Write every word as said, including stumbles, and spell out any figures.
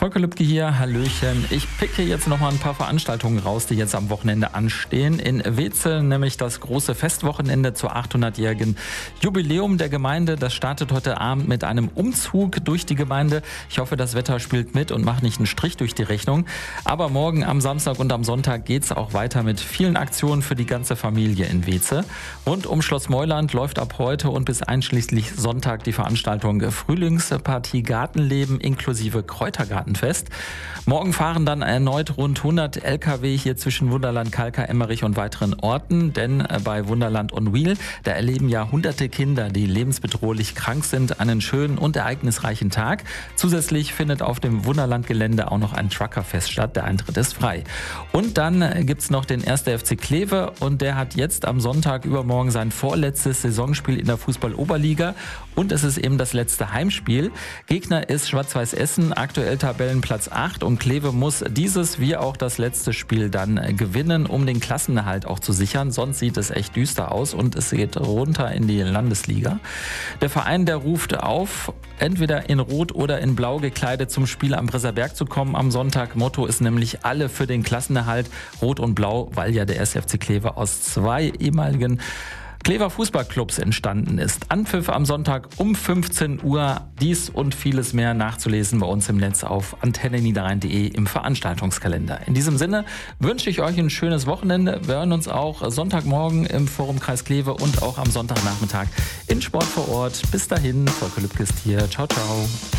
Volker Lübke hier, hallöchen. Ich picke jetzt noch mal ein paar Veranstaltungen raus, die jetzt am Wochenende anstehen. In Wetzel nämlich das große Festwochenende zur achthundertjährigen Jubiläum der Gemeinde. Das startet heute Abend mit einem Umzug durch die Gemeinde. Ich hoffe, das Wetter spielt mit und macht nicht einen Strich durch die Rechnung. Aber morgen am Samstag und am Sonntag geht es auch weiter mit vielen Aktionen für die ganze Familie in Wetzel. Rund um Schloss Meuland läuft ab heute und bis einschließlich Sonntag die Veranstaltung Frühlingspartie Gartenleben inklusive Kräutergartenfest. Morgen fahren dann erneut rund hundert L K W hier zwischen Wunderland, Kalkar, Emmerich und weiteren Orten, denn bei Wunderland on Wheel, da erleben ja hunderte Kinder, die lebensbedrohlich krank sind, einen schönen und ereignisreichen Tag. Zusätzlich findet auf dem Wunderland-Gelände auch noch ein Truckerfest statt, der Eintritt ist frei. Und dann gibt's noch den ersten F C Kleve und der hat jetzt am Sonntag übermorgen sein vorletztes Saisonspiel in der Fußball-Oberliga und es ist eben das letzte Heimspiel. Gegner ist Schwarz-Weiß Essen, aktuell Tabellenplatz acht und Kleve muss dieses wie auch das letzte Spiel dann gewinnen, um den Klassenerhalt auch zu sichern. Sonst sieht es echt düster aus und es geht runter in die Landesliga. Der Verein, der ruft auf, entweder in Rot oder in Blau gekleidet zum Spiel am Bresserberg zu kommen am Sonntag. Motto ist nämlich alle für den Klassenerhalt, Rot und Blau, weil ja der erste F C Kleve aus zwei ehemaligen Klever Fußballclubs entstanden ist. Anpfiff am Sonntag um fünfzehn Uhr. Dies und vieles mehr nachzulesen bei uns im Netz auf antenne niederrhein punkt de im Veranstaltungskalender. In diesem Sinne wünsche ich euch ein schönes Wochenende. Wir hören uns auch Sonntagmorgen im Forumkreis Kleve und auch am Sonntagnachmittag in Sport vor Ort. Bis dahin, Volker Lübke ist hier. Ciao, ciao.